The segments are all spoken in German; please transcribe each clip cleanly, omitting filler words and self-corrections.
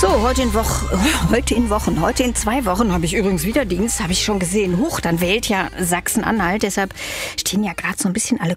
So, heute in 2 Wochen habe ich übrigens wieder Dienst, habe ich schon gesehen. Huch, dann wählt ja Sachsen-Anhalt, deshalb stehen ja gerade so ein bisschen alle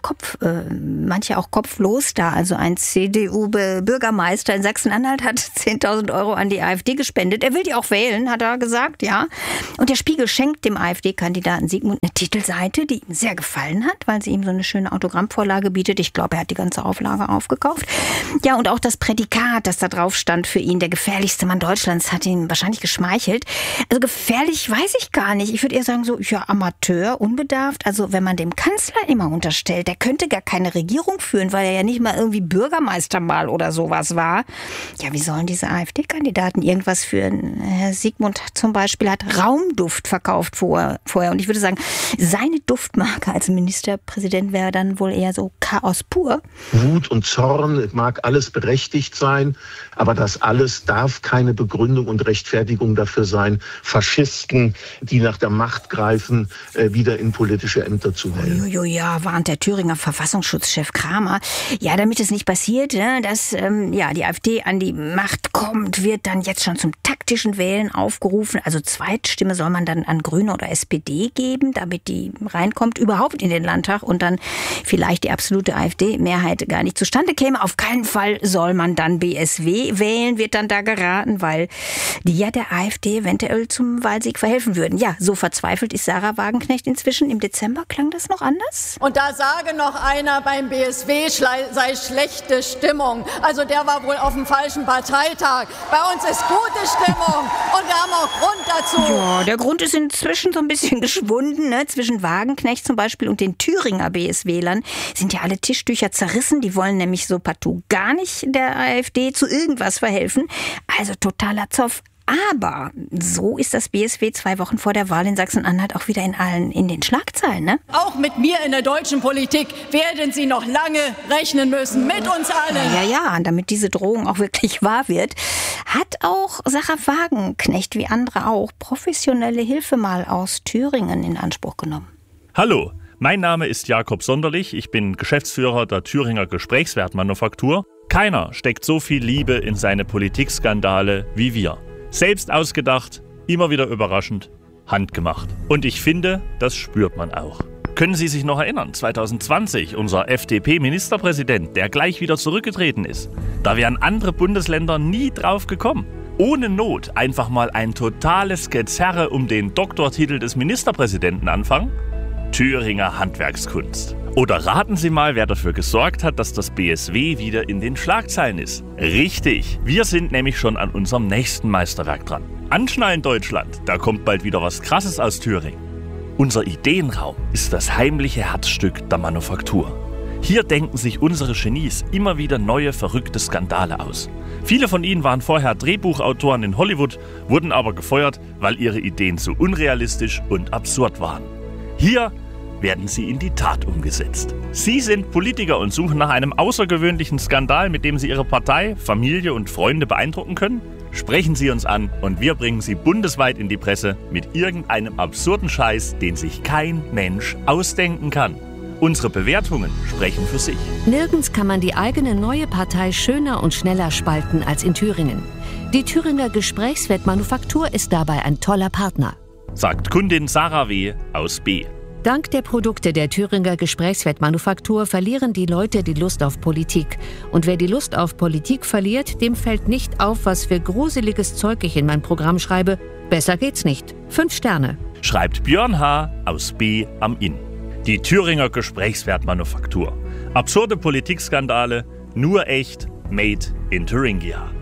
manche auch kopflos da. Also ein CDU-Bürgermeister in Sachsen-Anhalt hat 10.000 € an die AfD gespendet. Er will die auch wählen, hat er gesagt, ja. Und der Spiegel schenkt dem AfD-Kandidaten Sigmund eine Titelseite, die ihm sehr gefallen hat, weil sie ihm so eine schöne Autogrammvorlage bietet. Ich glaube, er hat die ganze Auflage aufgekauft. Ja, und auch das Prädikat, das da drauf stand für ihn, der gefährlichste Mann Deutschlands, hat ihn wahrscheinlich geschmeichelt. Also gefährlich weiß ich gar nicht. Ich würde eher sagen so, ja, Amateur, unbedarft. Also wenn man dem Kanzler immer unterstellt, der könnte gar keine Regierung führen, weil er ja nicht mal irgendwie Bürgermeister mal oder sowas war. Ja, wie sollen diese AfD-Kandidaten irgendwas führen? Herr Sigmund zum Beispiel hat Raumduft verkauft vorher. Und ich würde sagen, seine Duftmarke als Ministerpräsident wäre dann wohl eher so Chaos pur. Wut und Zorn, mag alles berechtigt sein, aber das alles darf keine Begründung und Rechtfertigung dafür sein, Faschisten, die nach der Macht greifen, wieder in politische Ämter zu wählen. Ja, warnt der Thüringer Verfassungsschutzchef Kramer. Ja, damit es nicht passiert, dass die AfD an die Macht kommt, wird dann jetzt schon zum taktischen Wählen aufgerufen. Also Zweitstimme soll man dann an Grüne oder SPD geben, damit die reinkommt überhaupt in den Landtag und dann vielleicht die absolute AfD-Mehrheit gar nicht zustande käme. Auf keinen Fall soll man dann BSW wählen, wird dann da geraten, weil die ja der AfD eventuell zum Wahlsieg verhelfen würden. Ja, so verzweifelt ist Sarah Wagenknecht inzwischen. Im Dezember klang das noch anders? Und da sage noch einer, beim BSW sei schlechte Stimmung. Also der war wohl auf dem falschen Parteitag. Bei uns ist gute Stimmung und wir haben auch Grund dazu. Ja, der Grund ist inzwischen so ein bisschen geschwunden. Zwischen Wagenknecht zum Beispiel und den Thüringer BSWlern sind ja alle Tischtücher zerrissen. Die wollen nämlich so partout gar nicht der AfD zu irgendwas verhelfen. Also totaler Zoff. Aber so ist das BSW 2 Wochen vor der Wahl in Sachsen-Anhalt auch wieder in den Schlagzeilen, ne? Auch mit mir in der deutschen Politik werden Sie noch lange rechnen müssen, mit uns allen. Ja, damit diese Drohung auch wirklich wahr wird, hat auch Sarah Wagenknecht, wie andere auch, professionelle Hilfe mal aus Thüringen in Anspruch genommen. Hallo, mein Name ist Jakob Sonderlich, ich bin Geschäftsführer der Thüringer Gesprächswertmanufaktur. Keiner steckt so viel Liebe in seine Politikskandale wie wir. Selbst ausgedacht, immer wieder überraschend, handgemacht. Und ich finde, das spürt man auch. Können Sie sich noch erinnern, 2020, unser FDP-Ministerpräsident, der gleich wieder zurückgetreten ist. Da wären andere Bundesländer nie drauf gekommen. Ohne Not einfach mal ein totales Gezerre um den Doktortitel des Ministerpräsidenten anfangen? Thüringer Handwerkskunst. Oder raten Sie mal, wer dafür gesorgt hat, dass das BSW wieder in den Schlagzeilen ist. Richtig, wir sind nämlich schon an unserem nächsten Meisterwerk dran. Anschnallen Deutschland, da kommt bald wieder was Krasses aus Thüringen. Unser Ideenraum ist das heimliche Herzstück der Manufaktur. Hier denken sich unsere Genies immer wieder neue, verrückte Skandale aus. Viele von ihnen waren vorher Drehbuchautoren in Hollywood, wurden aber gefeuert, weil ihre Ideen zu unrealistisch und absurd waren. Hier werden sie in die Tat umgesetzt. Sie sind Politiker und suchen nach einem außergewöhnlichen Skandal, mit dem Sie Ihre Partei, Familie und Freunde beeindrucken können? Sprechen Sie uns an und wir bringen Sie bundesweit in die Presse mit irgendeinem absurden Scheiß, den sich kein Mensch ausdenken kann. Unsere Bewertungen sprechen für sich. Nirgends kann man die eigene neue Partei schöner und schneller spalten als in Thüringen. Die Thüringer Gesprächswertmanufaktur ist dabei ein toller Partner, sagt Kundin Sarah W. aus B. Dank der Produkte der Thüringer Gesprächswertmanufaktur verlieren die Leute die Lust auf Politik. Und wer die Lust auf Politik verliert, dem fällt nicht auf, was für gruseliges Zeug ich in mein Programm schreibe. Besser geht's nicht. 5 Sterne. Schreibt Björn H. aus B. am Inn. Die Thüringer Gesprächswertmanufaktur. Absurde Politikskandale, nur echt, made in Thuringia.